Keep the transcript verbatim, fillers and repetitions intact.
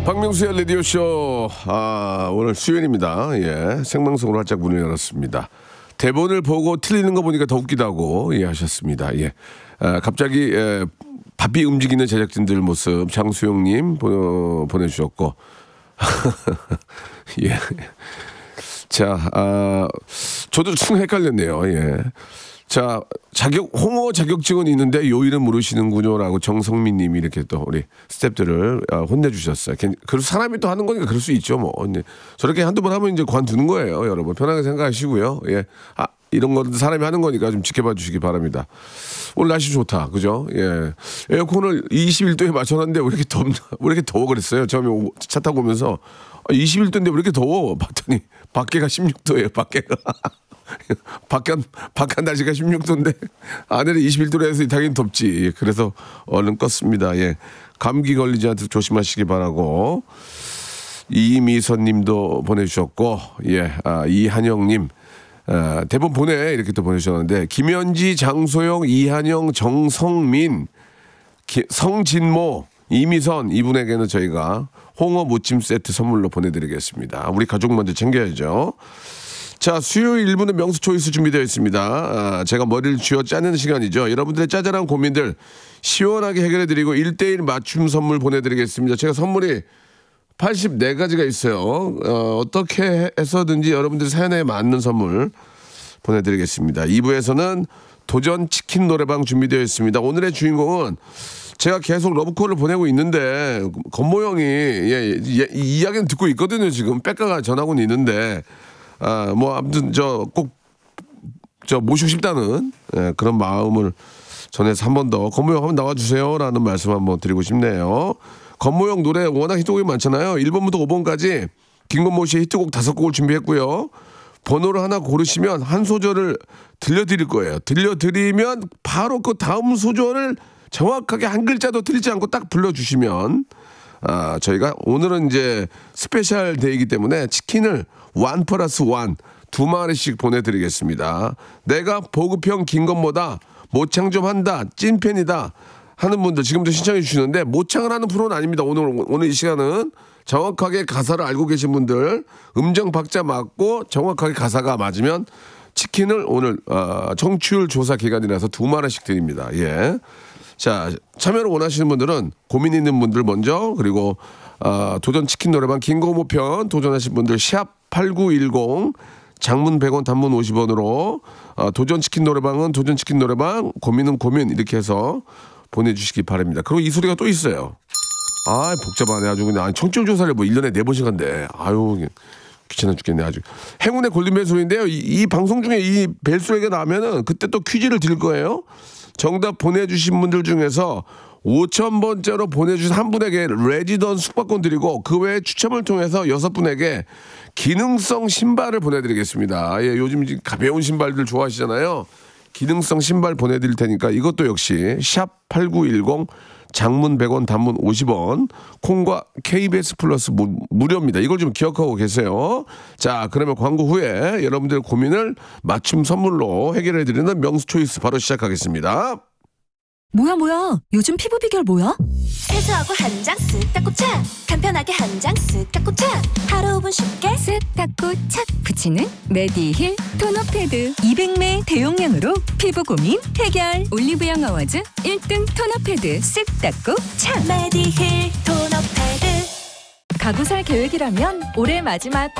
박명수의 라디오쇼. 아, 오늘 수요일입니다. 예, 생방송으로 활짝 문을 열었습니다. 대본을 보고 틀리는 거 보니까 더 웃기다고 예, 하셨습니다. 예, 아, 갑자기 예, 바삐 움직이는 제작진들 모습 장수영님 보, 보내주셨고 예. 자, 아, 저도 순 헷갈렸네요. 예. 자, 자격, 홍어 자격증은 있는데 요일은 모르시는군요라고 정성민 님이 이렇게 또 우리 스태프들을 아, 혼내주셨어요. 그래서 사람이 또 하는 거니까 그럴 수 있죠, 뭐. 저렇게 한두 번 하면 이제 관두는 거예요, 여러분. 편하게 생각하시고요. 예. 아, 이런 건 사람이 하는 거니까 좀 지켜봐 주시기 바랍니다. 오늘 날씨 좋다, 그죠? 예. 에어컨을 이십일 도에 맞춰놨는데 왜 이렇게 덥나, 왜 이렇게 더워 그랬어요? 처음에 차 타고 오면서 이십일 도인데 왜 이렇게 더워? 봤더니 밖에가 십육 도예요, 밖에가. 바깥, 바깥 날씨가 십육 도인데 안에는 이십일 도로 해서 당연히 덥지. 그래서 얼른 껐습니다. 예. 감기 걸리지 않도록 조심하시기 바라고. 이미선 님도 보내주셨고, 예. 아, 이한영님, 아, 대본 보내. 이렇게 또 보내주셨는데, 김현지, 장소영, 이한영, 정성민, 기, 성진모, 이미선 이분에게는 저희가 홍어 무침 세트 선물로 보내드리겠습니다. 우리 가족 먼저 챙겨야죠. 자, 수요일 일 부는 명수 초이스 준비되어 있습니다. 아, 제가 머리를 쥐어 짜는 시간이죠. 여러분들의 짜잘한 고민들 시원하게 해결해드리고 일 대일 맞춤 선물 보내드리겠습니다. 제가 선물이 팔십사 가지가 있어요. 어, 어떻게 해서든지 여러분들 사연에 맞는 선물 보내드리겠습니다. 이 부에서는 도전 치킨 노래방 준비되어 있습니다. 오늘의 주인공은 제가 계속 러브콜을 보내고 있는데 건모 형이 예, 예, 이 이야기는 듣고 있거든요. 지금 백가가 전하고는 있는데 아, 뭐, 아무튼, 저, 꼭, 저, 모시고 싶다는, 예, 그런 마음을 전해서 한 번 더, 건모형 한번 나와주세요. 라는 말씀 한번 드리고 싶네요. 건모형 노래 워낙 히트곡이 많잖아요. 일 번부터 오 번까지 김건모 씨의 히트곡 다섯 곡을 준비했고요. 번호를 하나 고르시면 한 소절을 들려드릴 거예요. 들려드리면 바로 그 다음 소절을 정확하게 한 글자도 틀리지 않고 딱 불러주시면, 아, 저희가 오늘은 이제 스페셜 데이이기 때문에 치킨을 원 플러스 원 두 마리씩 보내드리겠습니다. 내가 보급형 김건모다, 모창 좀 한다, 찐팬이다 하는 분들 지금도 신청해 주시는데 모창을 하는 프로는 아닙니다. 오늘 오늘 이 시간은 정확하게 가사를 알고 계신 분들 음정 박자 맞고 정확하게 가사가 맞으면 치킨을 오늘 어, 청취율 조사 기간이라서 두 마리씩 드립니다. 예. 자, 참여를 원하시는 분들은 고민 있는 분들 먼저, 그리고 어, 도전 치킨 노래방 김건모 편 도전하신 분들 샵 팔구일공, 장문 백 원, 단문 오십 원으로 어, 도전 치킨 노래방은 도전 치킨 노래방, 고민은 고민 이렇게 해서 보내주시기 바랍니다. 그리고 이 소리가 또 있어요. 아, 복잡하네 아주 그냥. 청취율 조사를 뭐 일 년에 네 번씩 한대. 아유, 귀찮아 죽겠네 아주. 행운의 골든벨 소리인데요. 이, 이 방송 중에 이 벨소리가 나면은 그때 또 퀴즈를 드릴 거예요. 정답 보내주신 분들 중에서 오천 번째로 보내주신 한 분에게 레지던 숙박권 드리고 그 외에 추첨을 통해서 여섯 분에게 기능성 신발을 보내드리겠습니다. 예, 요즘 가벼운 신발들 좋아하시잖아요. 기능성 신발 보내드릴 테니까 이것도 역시 샵 팔구일공, 장문 백 원, 단문 오십 원, 콩과 케이비에스 플러스 무, 무료입니다. 이걸 좀 기억하고 계세요. 자, 그러면 광고 후에 여러분들의 고민을 맞춤 선물로 해결해드리는 명수 초이스 바로 시작하겠습니다. 뭐야 뭐야, 요즘 피부 비결 뭐야? 세수하고 한 장 쓱 닦고 착, 간편하게 한 장 쓱 닦고 착, 하루 오 분 쉽게 쓱 닦고 착 붙이는 메디힐 토너 패드. 이백 매 대용량으로 피부 고민 해결. 올리브영 어워즈 일 등 토너 패드 쓱 닦고 착. 메디힐 토너 패드. 가구 살 계획이라면 올해 마지막